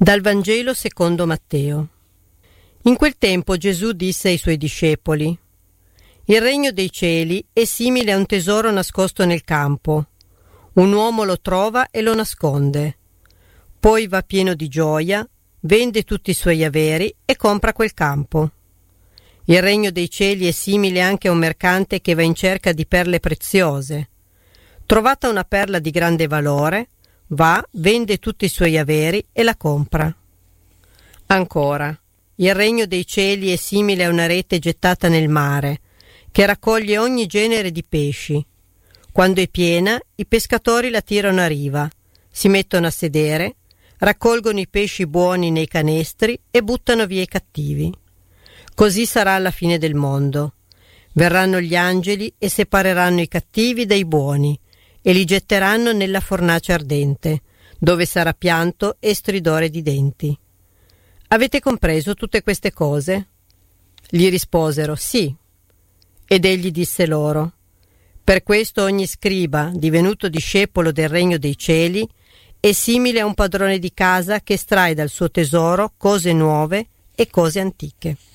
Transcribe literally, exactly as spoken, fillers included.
Dal Vangelo secondo Matteo. In quel tempo Gesù disse ai suoi discepoli: Il regno dei cieli è simile a un tesoro nascosto nel campo. Un uomo lo trova e lo nasconde. Poi va pieno di gioia, vende tutti i suoi averi e compra quel campo. Il regno dei cieli è simile anche a un mercante che va in cerca di perle preziose. Trovata una perla di grande valore, va, vende tutti i suoi averi e la compra. Ancora, il regno dei cieli è simile a una rete gettata nel mare, che raccoglie ogni genere di pesci. Quando è piena, i pescatori la tirano a riva, si mettono a sedere, raccolgono i pesci buoni nei canestri e buttano via i cattivi. Così sarà alla fine del mondo. Verranno gli angeli e separeranno i cattivi dai buoni e li getteranno nella fornace ardente, dove sarà pianto e stridore di denti. Avete compreso tutte queste cose? Gli risposero: sì. Ed egli disse loro: per questo ogni scriba, divenuto discepolo del regno dei cieli, è simile a un padrone di casa che estrae dal suo tesoro cose nuove e cose antiche.